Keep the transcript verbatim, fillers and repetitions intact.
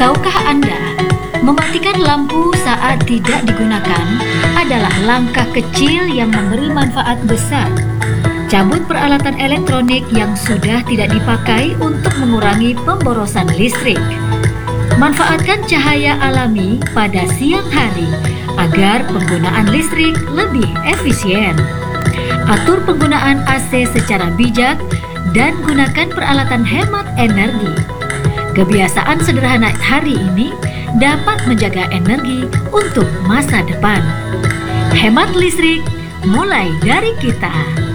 Tahukah Anda, mematikan lampu saat tidak digunakan adalah langkah kecil yang memberi manfaat besar. Cabut peralatan elektronik yang sudah tidak dipakai untuk mengurangi pemborosan listrik. Manfaatkan cahaya alami pada siang hari agar penggunaan listrik lebih efisien. Atur penggunaan A C secara bijak dan gunakan peralatan hemat energi. Kebiasaan sederhana hari ini dapat menjaga energi untuk masa depan. Hemat listrik mulai dari kita.